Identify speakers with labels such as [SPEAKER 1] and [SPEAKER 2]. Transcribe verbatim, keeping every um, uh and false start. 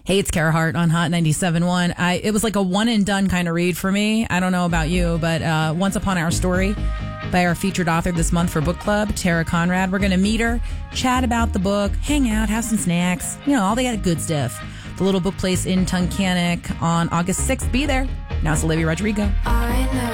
[SPEAKER 1] Hey, it's Kara Hart on Hot ninety-seven point one. I, it was like a one and done kind of read for me. I don't know about you, but uh, Once Upon Our Story by our featured author this month for book club, Tara Conrad. We're going to meet her, chat about the book, hang out, have some snacks, you know, all the good stuff. The Little Book Place in Tunkhannock on August sixth. Be there. Now it's Olivia Rodrigo.
[SPEAKER 2] I know.